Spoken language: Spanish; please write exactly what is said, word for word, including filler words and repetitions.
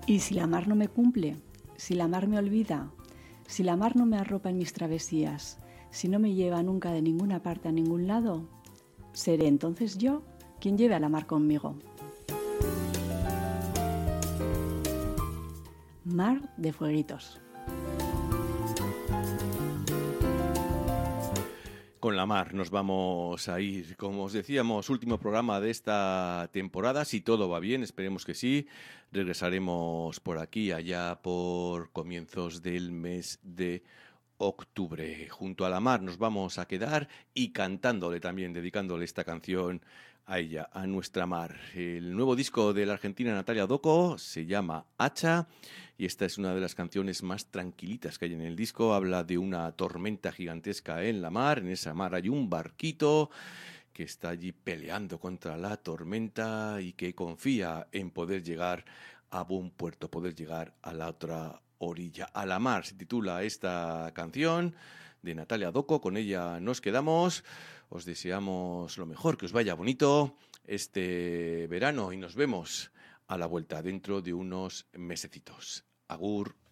Y si la mar no me cumple, si la mar me olvida, si la mar no me arropa en mis travesías, si no me lleva nunca de ninguna parte a ningún lado, seré entonces yo quien lleve a la mar conmigo. Mar de Fueguitos. Con la mar nos vamos a ir, como os decíamos, último programa de esta temporada, si todo va bien, esperemos que sí, regresaremos por aquí, allá por comienzos del mes de octubre. Junto a la mar nos vamos a quedar y cantándole también, dedicándole esta canción a ella, a nuestra mar. El nuevo disco de la argentina Natalia Doco se llama Hacha y esta es una de las canciones más tranquilitas que hay en el disco. Habla de una tormenta gigantesca en la mar. En esa mar hay un barquito que está allí peleando contra la tormenta y que confía en poder llegar a buen puerto, poder llegar a la otra orilla. A la mar se titula esta canción de Natalia Doco. Con ella nos quedamos. Os deseamos lo mejor, que os vaya bonito este verano y nos vemos a la vuelta dentro de unos mesecitos. Agur.